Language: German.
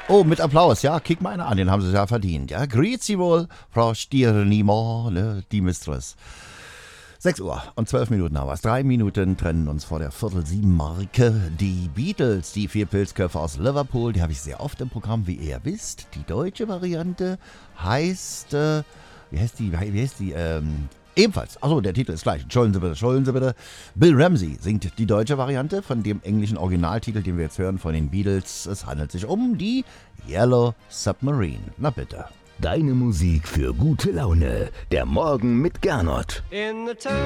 Oh, mit Applaus, ja, kick mal einer an, den haben sie ja verdient. Ja, grüezi wohl, Frau Stirnimore, die Mistress. 6 Uhr und 12 Minuten haben wir es. 3 Minuten trennen uns vor der Viertel-7-Marke. Die Beatles, die 4 Pilzköpfe aus Liverpool, die habe ich sehr oft im Programm, wie ihr wisst. Die deutsche Variante heißt, wie heißt die? Ebenfalls, achso, der Titel ist gleich. Entschuldigen Sie bitte. Bill Ramsey singt die deutsche Variante von dem englischen Originaltitel, den wir jetzt hören von den Beatles. Es handelt sich um die Yellow Submarine. Na bitte. Deine Musik für gute Laune. Der Morgen mit Gernot. In the town